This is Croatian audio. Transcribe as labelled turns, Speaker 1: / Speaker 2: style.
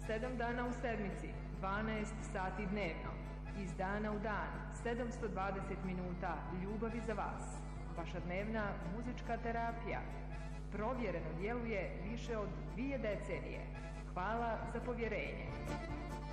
Speaker 1: 7 dana u sedmici, 12 sati dnevno. Iz dana u dan, 720 minuta ljubavi za vas. Vaša dnevna muzička terapija. Provjereno djeluje više od 2 decenije. Hvala za povjerenje.